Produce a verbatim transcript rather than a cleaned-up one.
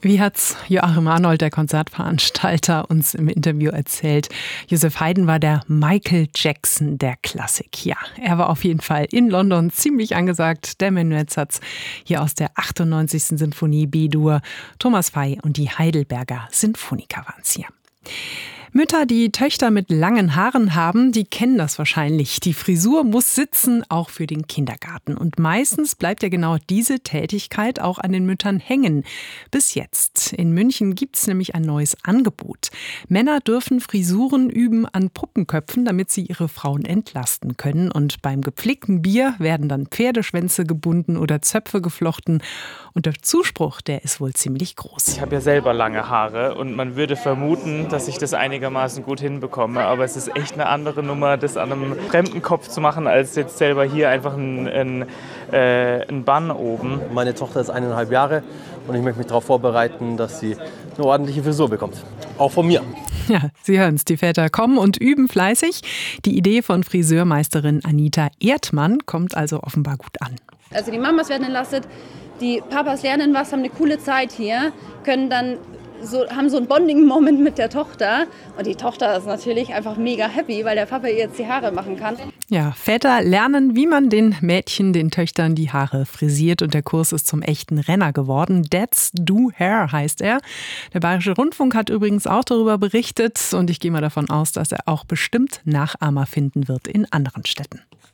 Wie hat's Joachim Arnold, der Konzertveranstalter, uns im Interview erzählt? Joseph Haydn war der Michael Jackson der Klassik. Ja, er war auf jeden Fall in London ziemlich angesagt. Der Menuettsatz hier aus der achtundneunzigsten Sinfonie B-Dur. Thomas Fey und die Heidelberger Sinfoniker waren's hier. Mütter, die Töchter mit langen Haaren haben, die kennen das wahrscheinlich. Die Frisur muss sitzen, auch für den Kindergarten. Und meistens bleibt ja genau diese Tätigkeit auch an den Müttern hängen. Bis jetzt. In München gibt es nämlich ein neues Angebot. Männer dürfen Frisuren üben an Puppenköpfen, damit sie ihre Frauen entlasten können. Und beim gepflegten Bier werden dann Pferdeschwänze gebunden oder Zöpfe geflochten. Und der Zuspruch, der ist wohl ziemlich groß. Ich habe ja selber lange Haare und man würde vermuten, dass ich das einigermaßen gut hinbekomme. Aber es ist echt eine andere Nummer, das an einem fremden Kopf zu machen, als jetzt selber hier einfach ein, ein, äh, ein Bann oben. Meine Tochter ist eineinhalb Jahre und ich möchte mich darauf vorbereiten, dass sie eine ordentliche Frisur bekommt. Auch von mir. Ja, Sie hören es, die Väter kommen und üben fleißig. Die Idee von Friseurmeisterin Anita Erdmann kommt also offenbar gut an. Also die Mamas werden entlastet, die Papas lernen was, haben eine coole Zeit hier, können dann so, haben so einen Bonding-Moment mit der Tochter. Und die Tochter ist natürlich einfach mega happy, weil der Papa ihr jetzt die Haare machen kann. Ja, Väter lernen, wie man den Mädchen, den Töchtern die Haare frisiert. Und der Kurs ist zum echten Renner geworden. Dads Do Hair heißt er. Der Bayerische Rundfunk hat übrigens auch darüber berichtet. Und ich gehe mal davon aus, dass er auch bestimmt Nachahmer finden wird in anderen Städten.